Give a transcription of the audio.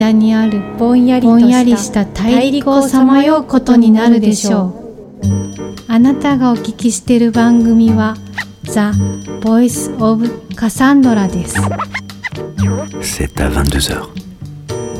間にあるぼんやりした大陸をさまようことになるでしょう。あなたがお聞きしている番組は The Voice of Cassandra です。 C'est à 22h.